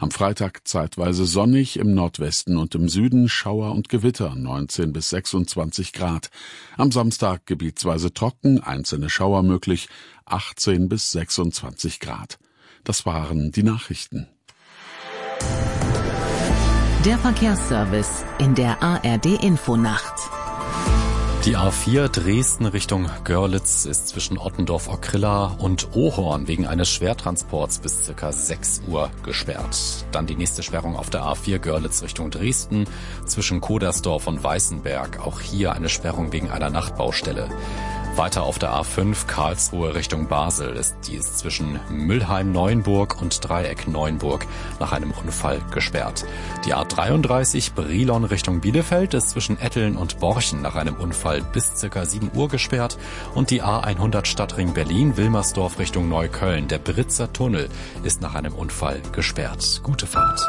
Am Freitag zeitweise sonnig, im Nordwesten und im Süden Schauer und Gewitter, 19 bis 26 Grad. Am Samstag gebietsweise trocken, einzelne Schauer möglich, 18 bis 26 Grad. Das waren die Nachrichten. Der Verkehrsservice in der ARD-Infonacht. Die A4 Dresden Richtung Görlitz ist zwischen Ottendorf-Ockrilla und Ohorn wegen eines Schwertransports bis ca. 6 Uhr gesperrt. Dann die nächste Sperrung auf der A4 Görlitz Richtung Dresden zwischen Kodersdorf und Weißenberg. Auch hier eine Sperrung wegen einer Nachtbaustelle. Weiter auf der A5 Karlsruhe Richtung Basel ist dies zwischen Müllheim-Neuenburg und Dreieck-Neuenburg nach einem Unfall gesperrt. Die A33 Brilon Richtung Bielefeld ist zwischen Etteln und Borchen nach einem Unfall bis ca. 7 Uhr gesperrt. Und die A100 Stadtring Berlin-Wilmersdorf Richtung Neukölln. Der Britzer Tunnel ist nach einem Unfall gesperrt. Gute Fahrt.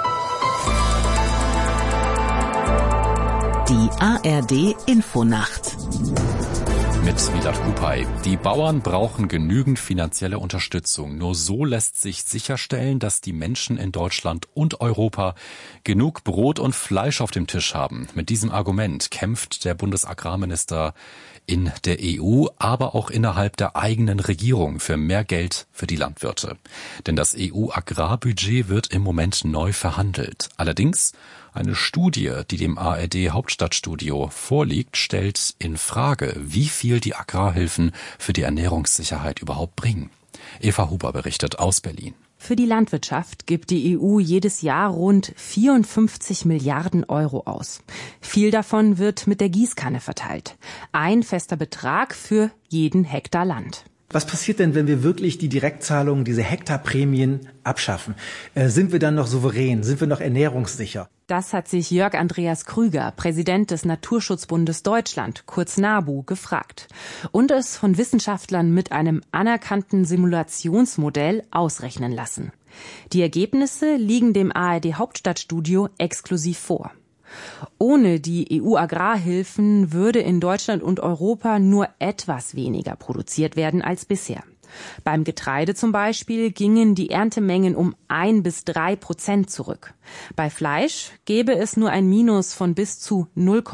Die ARD-Infonacht. Mit Vidat Kupay. Die Bauern brauchen genügend finanzielle Unterstützung. Nur so lässt sich sicherstellen, dass die Menschen in Deutschland und Europa genug Brot und Fleisch auf dem Tisch haben. Mit diesem Argument kämpft der Bundesagrarminister in der EU, aber auch innerhalb der eigenen Regierung für mehr Geld für die Landwirte. Denn das EU-Agrarbudget wird im Moment neu verhandelt. Allerdings eine Studie, die dem ARD-Hauptstadtstudio vorliegt, stellt in Frage, wie viel die Agrarhilfen für die Ernährungssicherheit überhaupt bringen. Eva Huber berichtet aus Berlin. Für die Landwirtschaft gibt die EU jedes Jahr rund 54 Milliarden Euro aus. Viel davon wird mit der Gießkanne verteilt. Ein fester Betrag für jeden Hektar Land. Was passiert denn, wenn wir wirklich die Direktzahlungen, diese Hektarprämien abschaffen? Sind wir dann noch souverän? Sind wir noch ernährungssicher? Das hat sich Jörg Andreas Krüger, Präsident des Naturschutzbundes Deutschland, kurz NABU, gefragt und es von Wissenschaftlern mit einem anerkannten Simulationsmodell ausrechnen lassen. Die Ergebnisse liegen dem ARD-Hauptstadtstudio exklusiv vor. Ohne die EU-Agrarhilfen würde in Deutschland und Europa nur etwas weniger produziert werden als bisher. Beim Getreide zum Beispiel gingen die Erntemengen um 1 bis 3% zurück. Bei Fleisch gäbe es nur ein Minus von bis zu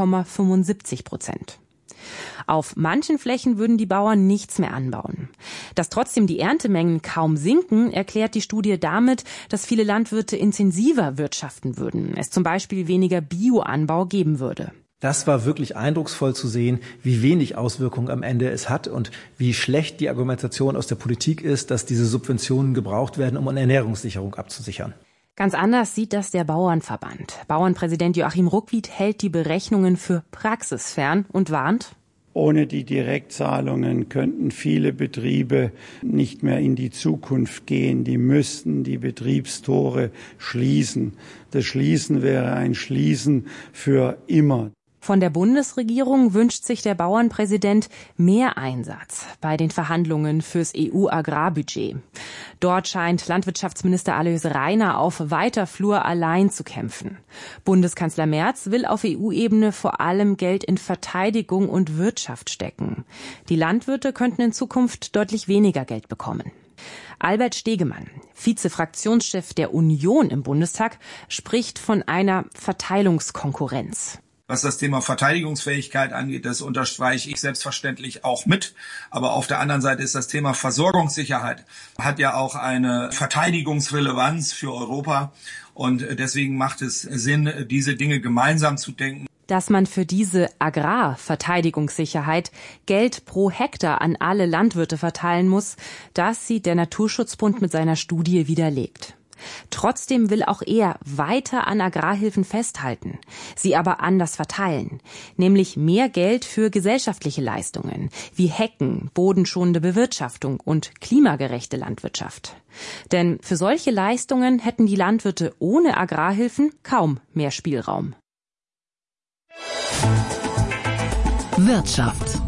0,75%. Auf manchen Flächen würden die Bauern nichts mehr anbauen. Dass trotzdem die Erntemengen kaum sinken, erklärt die Studie damit, dass viele Landwirte intensiver wirtschaften würden, es zum Beispiel weniger Bioanbau geben würde. Das war wirklich eindrucksvoll zu sehen, wie wenig Auswirkungen am Ende es hat und wie schlecht die Argumentation aus der Politik ist, dass diese Subventionen gebraucht werden, um eine Ernährungssicherung abzusichern. Ganz anders sieht das der Bauernverband. Bauernpräsident Joachim Ruckwied hält die Berechnungen für praxisfern und warnt: Ohne die Direktzahlungen könnten viele Betriebe nicht mehr in die Zukunft gehen. Die müssten die Betriebstore schließen. Das Schließen wäre ein Schließen für immer. Von der Bundesregierung wünscht sich der Bauernpräsident mehr Einsatz bei den Verhandlungen fürs EU-Agrarbudget. Dort scheint Landwirtschaftsminister Alois Rainer auf weiter Flur allein zu kämpfen. Bundeskanzler Merz will auf EU-Ebene vor allem Geld in Verteidigung und Wirtschaft stecken. Die Landwirte könnten in Zukunft deutlich weniger Geld bekommen. Albert Stegemann, Vize-Fraktionschef der Union im Bundestag, spricht von einer Verteilungskonkurrenz. Was das Thema Verteidigungsfähigkeit angeht, das unterstreiche ich selbstverständlich auch mit. Aber auf der anderen Seite ist das Thema Versorgungssicherheit, hat ja auch eine Verteidigungsrelevanz für Europa. Und deswegen macht es Sinn, diese Dinge gemeinsam zu denken. Dass man für diese Agrarverteidigungssicherheit Geld pro Hektar an alle Landwirte verteilen muss, das sieht der Naturschutzbund mit seiner Studie widerlegt. Trotzdem will auch er weiter an Agrarhilfen festhalten, sie aber anders verteilen, nämlich mehr Geld für gesellschaftliche Leistungen wie Hecken, bodenschonende Bewirtschaftung und klimagerechte Landwirtschaft. Denn für solche Leistungen hätten die Landwirte ohne Agrarhilfen kaum mehr Spielraum. Wirtschaft.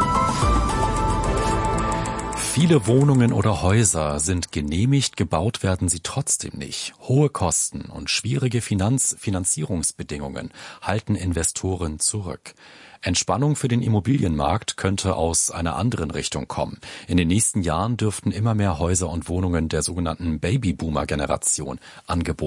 Viele Wohnungen oder Häuser sind genehmigt, gebaut werden sie trotzdem nicht. Hohe Kosten und schwierige Finanzierungsbedingungen halten Investoren zurück. Entspannung für den Immobilienmarkt könnte aus einer anderen Richtung kommen. In den nächsten Jahren dürften immer mehr Häuser und Wohnungen der sogenannten Babyboomer-Generation angeboten